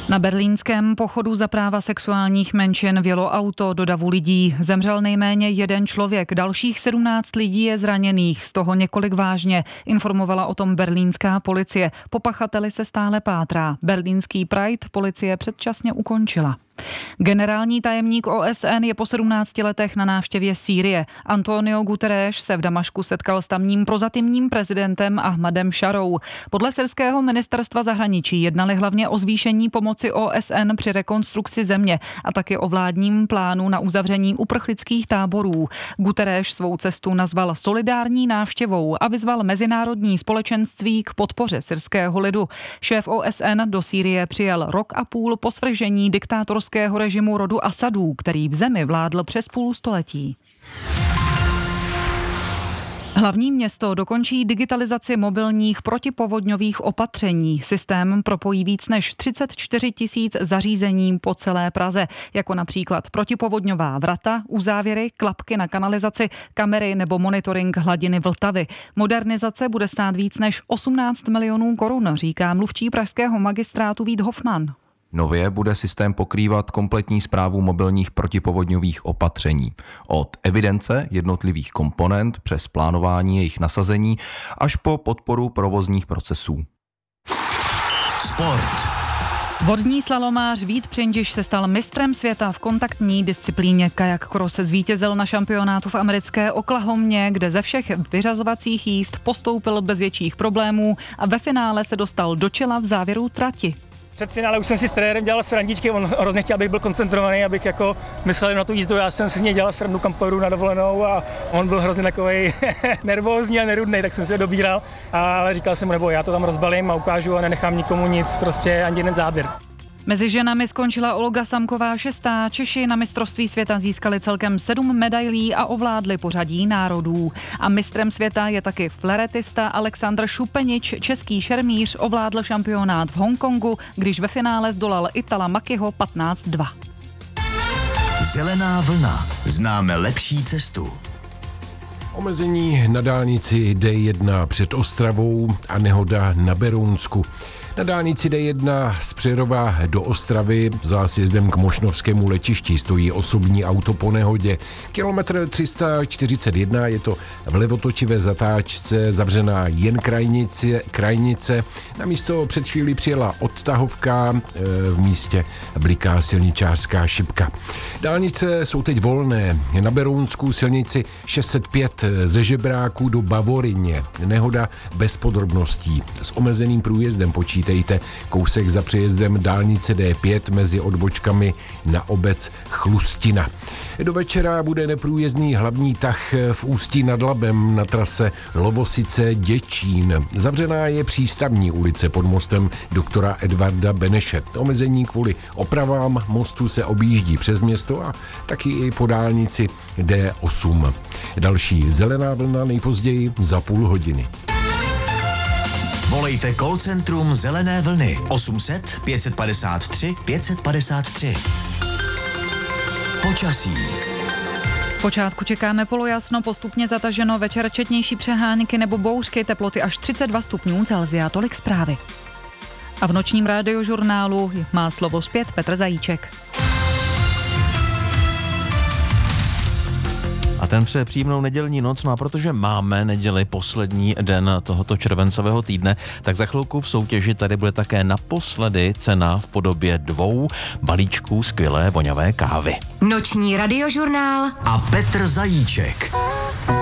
Na berlínském pochodu za práva sexuálních menšin vjelo auto do davu lidí. Zemřel nejméně jeden člověk, dalších 17 lidí je zraněných, z toho několik vážně. Informovala o tom berlínská policie. Po pachateli se stále pátrá. Berlínský Pride policie předčasně ukončila. Generální tajemník OSN je po 17 letech na návštěvě Sýrie. Antonio Guterres se v Damašku setkal s tamním prozatímním prezidentem Ahmadem Šarou. Podle syrského ministerstva zahraničí jednali hlavně o zvýšení pomoci OSN při rekonstrukci země a taky o vládním plánu na uzavření uprchlických táborů. Guterres svou cestu nazval solidární návštěvou a vyzval mezinárodní společenství k podpoře syrského lidu. Šéf OSN do Sýrie přijel rok a půl po svržení diktátorského režimu rodu Asadů, který v zemi vládl přes půl století. Hlavní město dokončí digitalizaci mobilních protipovodňových opatření. Systém propojí víc než 34 000 zařízení po celé Praze, jako například protipovodňová vrata, uzávěry, klapky na kanalizaci, kamery nebo monitoring hladiny Vltavy. Modernizace bude stát víc než 18 milionů korun, říká mluvčí pražského magistrátu Vít Hofman. Nově bude systém pokrývat kompletní správu mobilních protipovodňových opatření. Od evidence jednotlivých komponent přes plánování jejich nasazení až po podporu provozních procesů. Sport. Vodní slalomář Vít Přinžiš se stal mistrem světa v kontaktní disciplíně kajak cross. Zvítězil na šampionátu v americké Oklahomě, kde ze všech vyřazovacích jízd postoupil bez větších problémů a ve finále se dostal do čela v závěru trati. Před finále už jsem si s trenérem dělal srandičky, on hrozně chtěl, abych byl koncentrovaný, abych jako myslel na tu jízdu. Já jsem si s něj dělal srandu, kam pojedu na dovolenou a on byl hrozně takovej nervózní a nerudnej, tak jsem si ho dobíral, ale říkal jsem mu, nebo já to tam rozbalím a ukážu a nenechám nikomu nic, prostě ani jeden záběr. Mezi ženami skončila Olga Samková 6. Češi na mistrovství světa získali celkem 7 medailí a ovládli pořadí národů. A mistrem světa je taky fleretista Alexandr Šupenič. Český šermíř ovládl šampionát v Hongkongu, když ve finále zdolal Itala Makiho 15-2. Zelená vlna. Známe lepší cestu. Omezení na dálnici D1 před Ostravou a nehoda na Berounsku. Na dálnici D1 z Přerova do Ostravy za sjezdem k Mošnovskému letišti stojí osobní auto po nehodě. Kilometr 341 je to v levotočivé zatáčce zavřená jen krajnice. Na místo před chvílí přijela odtahovka, v místě bliká silničářská šipka. Dálnice jsou teď volné. Na Berounsku silnici 605 ze Žebráku do Bavoryně. Nehoda bez podrobností. S omezeným průjezdem počítejte kousek za přejezdem dálnice D5 mezi odbočkami na obec Chlustina. Do večera bude neprůjezdný hlavní tah v Ústí nad Labem na trase Lovosice-Děčín. Zavřená je přístavní ulice pod mostem doktora Edvarda Beneše. Omezení kvůli opravám mostu se objíždí přes město a taky i po dálnici D8. Další zelená vlna nejpozději za půl hodiny. Volejte call centrum Zelené vlny 800 553 553. Počasí. Zpočátku čekáme polojasno, postupně zataženo, večer četnější přehánky nebo bouřky, teploty až 32 stupňů Celsia. Tolik zprávy. A v nočním radiožurnálu má slovo zpět Petr Zajíček. A ten přeje příjemnou nedělní noc, no a protože máme neděli poslední den tohoto červencového týdne, tak za chvilku v soutěži tady bude také naposledy cena v podobě 2 balíčků skvělé voňavé kávy. Noční radiožurnál a Petr Zajíček.